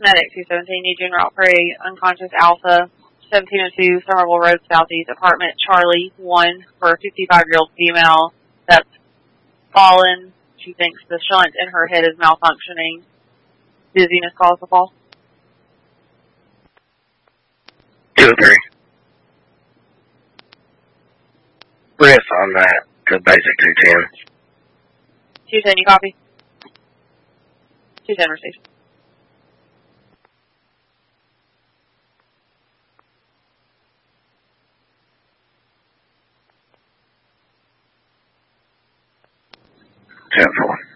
Medic 217, Eugene Route Prairie, unconscious Alpha, 1702 Somerville Road Southeast, apartment Charlie 1 for a 55-year-old female that's fallen. She thinks the shunt in her head is malfunctioning. Dizziness caused the fall. 2-3. Riff on that to basic 210. 210, you copy? 210 received. Ten 4.